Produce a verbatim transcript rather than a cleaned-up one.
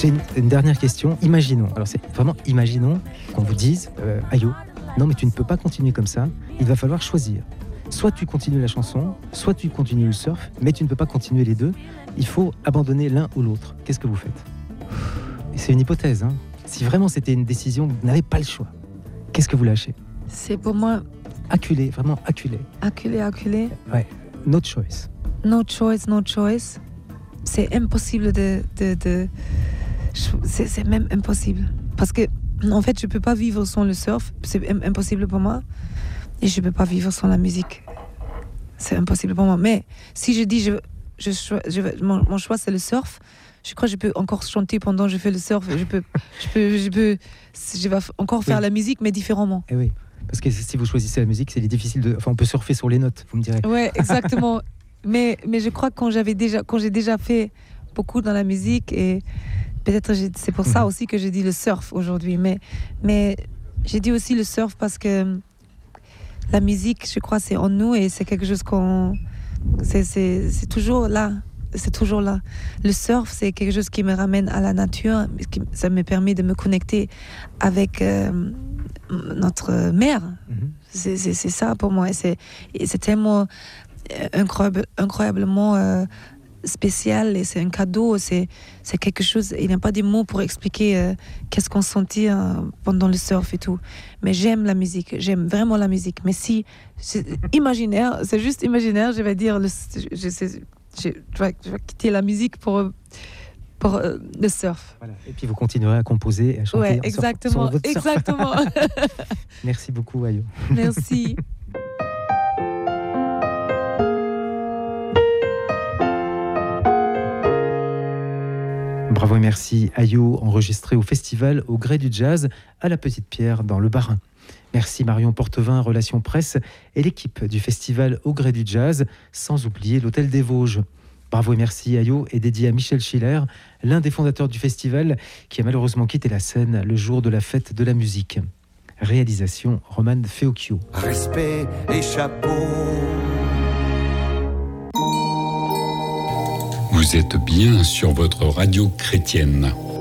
J'ai une, une dernière question. Imaginons, alors c'est vraiment imaginons qu'on vous dise euh, Ayo, non mais tu ne peux pas continuer comme ça, il va falloir choisir. Soit tu continues la chanson, soit tu continues le surf, mais tu ne peux pas continuer les deux. Il faut abandonner l'un ou l'autre. Qu'est-ce que vous faites ? Et c'est une hypothèse. Hein. Si vraiment c'était une décision, vous n'avez pas le choix. Qu'est-ce que vous lâchez ? C'est pour moi... Acculé, vraiment acculé. Acculé, acculé. Ouais, no choice. No choice, no choice. C'est impossible de... de, de... C'est, c'est même impossible. Parce que, en fait, je ne peux pas vivre sans le surf. C'est impossible pour moi. Et je ne peux pas vivre sans la musique. C'est impossible pour moi. Mais si je dis, je, je, je, mon, mon choix, c'est le surf, je crois que je peux encore chanter pendant que je fais le surf. Je peux, je peux, je peux, je vais encore faire oui. la musique, mais différemment. Et oui, parce que si vous choisissez la musique, c'est difficile de... Enfin, on peut surfer sur les notes, vous me direz. Oui, exactement. mais, mais je crois que quand, j'avais déjà, quand j'ai déjà fait beaucoup dans la musique, et peut-être j'ai, c'est pour ça aussi que j'ai dit le surf aujourd'hui, mais, mais j'ai dit aussi le surf parce que la musique, je crois, c'est en nous et c'est quelque chose qu'on... C'est, c'est, c'est toujours là. C'est toujours là. Le surf, c'est quelque chose qui me ramène à la nature. Ça me permet de me connecter avec euh, notre mère. Mm-hmm. C'est, c'est, c'est ça pour moi. Et c'est, et c'est tellement incroyable, incroyablement euh, spécial et c'est un cadeau. C'est, c'est quelque chose... Il n'y a pas des mots pour expliquer euh, qu'est-ce qu'on sentit euh, pendant le surf et tout. Mais j'aime la musique. J'aime vraiment la musique. Mais si... C'est imaginaire. C'est juste imaginaire. Je vais dire... Le, je sais, Je, je, vais, je vais quitter la musique pour, pour euh, le surf. Voilà. Et puis vous continuerez à composer et à chanter. Ouais, exactement, sur, sur exactement. Merci beaucoup, Ayo. Merci. Bravo et merci, Ayo, enregistré au festival Au Gré du Jazz à la Petite Pierre dans le Bas-Rhin. Merci Marion Portevin, Relations Presse, et l'équipe du festival Au Gré du Jazz, sans oublier l'Hôtel des Vosges. Bravo et merci Ayo est dédié à Michel Schiller, l'un des fondateurs du festival, qui a malheureusement quitté la scène le jour de la fête de la musique. Réalisation Roman Feocchio. Respect et chapeau. Vous êtes bien sur votre radio chrétienne.